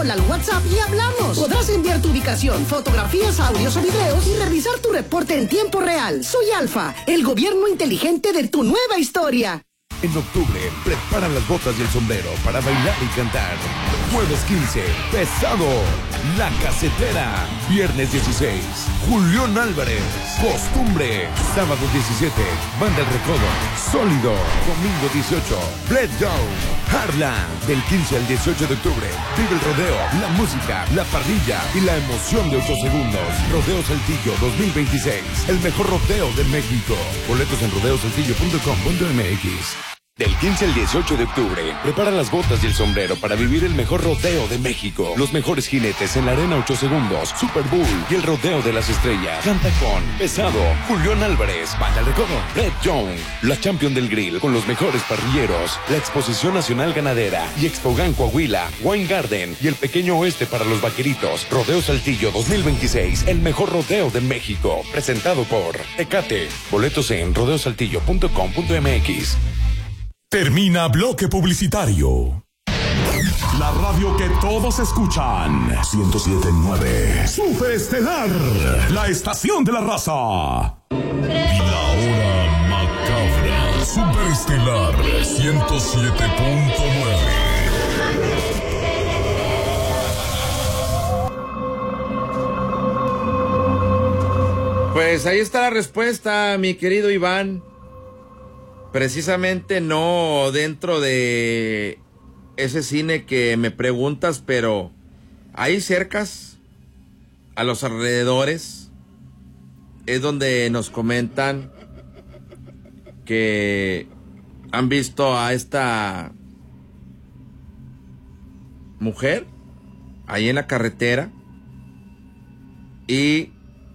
al WhatsApp y hablamos. Podrás enviar tu ubicación, fotografías, audios o videos y revisar tu reporte en tiempo real. Soy Alfa, el gobierno inteligente de tu nueva historia. En octubre, prepara las botas y el sombrero para bailar y cantar. Jueves 15, Pesado, La Casetera. Viernes 16, Julián Álvarez, Costumbre. Sábado 17, Banda El Recodo, Sólido. Domingo 18, Bled Down, Harlan. Del 15 al 18 de octubre, vive el rodeo, la música, la parrilla y la emoción de 8 segundos. Rodeo Saltillo 2026, el mejor rodeo de México. Boletos en rodeosaltillo.com.mx. Del 15 al 18 de octubre, prepara las botas y el sombrero para vivir el mejor rodeo de México. Los mejores jinetes en la arena 8 segundos, Super Bowl y el rodeo de las estrellas. Canta con Pesado, Julián Álvarez, Banda El Recodo, Red Young, la Champion del Grill con los mejores parrilleros, la Exposición Nacional Ganadera y Expogan Coahuila, Wine Garden y el Pequeño Oeste para los Vaqueritos. Rodeo Saltillo 2026, el mejor rodeo de México. Presentado por Tecate. Boletos en rodeosaltillo.com.mx. Termina bloque publicitario. La radio que todos escuchan. 107.9. Superestelar. La estación de la raza. Y la hora macabra. Superestelar 107.9. Pues ahí está la respuesta, mi querido Iván. Precisamente no dentro de ese cine que me preguntas, pero ahí cercas, a los alrededores, es donde nos comentan que han visto a esta mujer ahí en la carretera y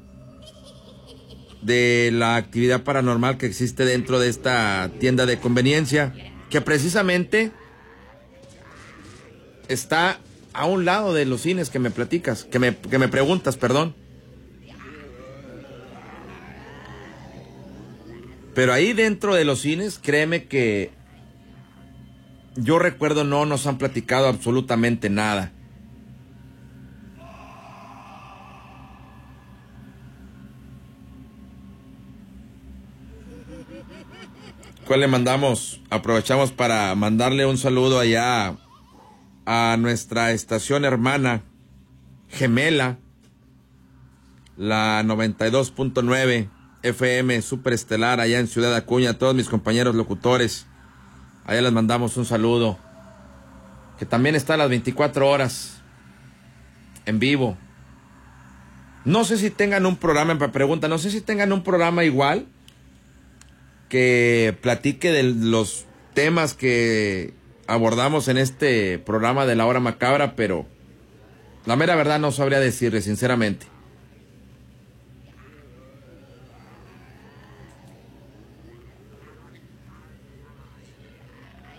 de la actividad paranormal que existe dentro de esta tienda de conveniencia, que precisamente está a un lado de los cines que me platicas, que me preguntas, perdón. Pero ahí dentro de los cines, créeme que yo recuerdo no nos han platicado absolutamente nada. ¿Cuál le mandamos? Aprovechamos para mandarle un saludo allá a nuestra estación hermana, gemela, la 92.9 FM Superestelar, allá en Ciudad Acuña. A todos mis compañeros locutores, allá les mandamos un saludo, que también está a las 24 horas, en vivo. No sé si tengan un programa, me preguntan, no sé si tengan un programa igual, que platique de los temas que abordamos en este programa de La Hora Macabra, pero la mera verdad no sabría decirle, sinceramente.